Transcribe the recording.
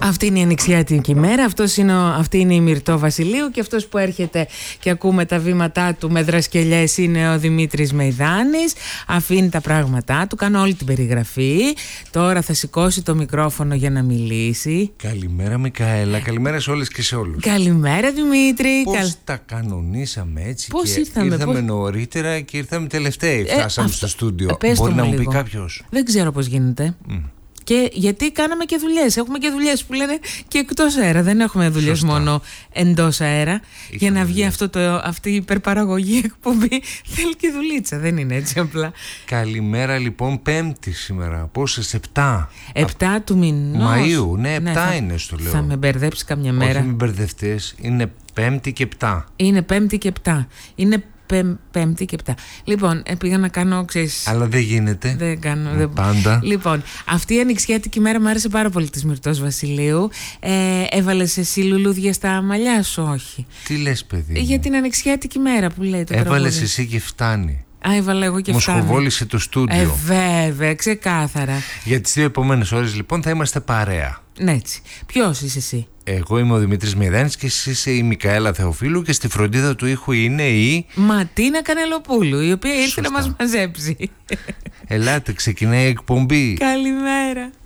Αυτή είναι η ανοιξιάτικη ημέρα, αυτή είναι η Μυρτώ Βασιλείου και αυτός που έρχεται και ακούμε τα βήματά του με δρασκελιές είναι ο Δημήτρης Μεϊδάνης. Αφήνει τα πράγματά του, κάνω όλη την περιγραφή. Τώρα θα σηκώσει το μικρόφωνο για να μιλήσει. Καλημέρα Μικαέλα, καλημέρα σε όλες και σε όλους. Καλημέρα Δημήτρη. Πώς τα κανονίσαμε έτσι? Πώς και ήρθαμε νωρίτερα και ήρθαμε τελευταίοι, φτάσαμε στο στούντιο. Μπορεί να μου πει κάποιος? Δεν ξέρω πώς γίνεται. Και γιατί κάναμε και δουλειές. Έχουμε και δουλειές που λένε και εκτός αέρα. Δεν έχουμε δουλειές μόνο εντός αέρα. Για να βγει αυτή η υπερπαραγωγή εκπομπή θέλει και δουλίτσα. Δεν είναι έτσι απλά. Καλημέρα λοιπόν, Πέμπτη σήμερα. Πόσες? 7 του μηνός Μαΐου. Ναι, 7 είναι στο λέω. Θα με μπερδέψει καμιά μέρα. Όχι, μην μπερδευτείς. Είναι Πέμπτη και 7. Είναι Πέμπτη και 7. Είναι Πέμπτη και 7. Λοιπόν, πήγα να κάνω, ξέρεις. Αλλά δεν γίνεται. Δεν κάνω. Πάντα. Λοιπόν, αυτή η ανοιξιάτικη μέρα μου άρεσε πάρα πολύ της Μυρτώς Βασιλείου. Έβαλες εσύ λουλούδια στα μαλλιά σου? Όχι. Τι λες, παιδί? Για την ανοιξιάτικη μέρα που λέει το τραγούδι. Έβαλες εσύ και φτάνει. Έβαλα εγώ και φτάνει. Μοσχοβόλησε το στούντιο. Βέβαια, ξεκάθαρα. Για τις 2 επόμενες ώρες λοιπόν θα είμαστε παρέα. Ναι, έτσι. Ποιος είσαι εσύ? Εγώ είμαι ο Δημήτρης Μεϊδάνης και εσύ είσαι η Μικαέλα Θεοφίλου και στη φροντίδα του ήχου είναι η Ματίνα Κανελοπούλου, η οποία ήρθε να μας μαζέψει. Ελάτε, ξεκινάει η εκπομπή. Καλημέρα.